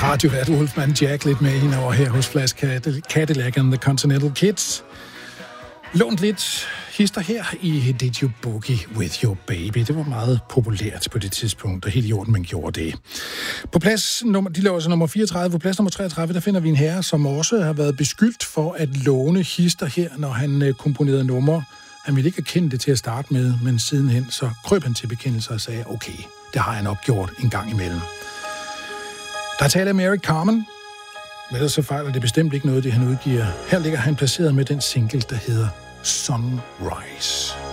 radiovært Wolfman Jack lidt med hende over her hos Flash Cadillac and the Continental Kids. Lånt lidt hister her i Did You Boogie With Your Baby. Det var meget populært på det tidspunkt, og helt i orden, man gjorde det. På plads nummer, de laver altså nummer 34, på plads nummer 33, der finder vi en herre, som også har været beskyldt for at låne hister her, når han komponerede numre. Han ville ikke erkende det til at starte med, men sidenhen så krøb han til bekendelse og sagde, okay, det har jeg nok gjort en gang imellem. Der taler om Eric Carmen. Men ellers så fejler det bestemt ikke noget, det han udgiver. Her ligger han placeret med den single, der hedder Sunrise.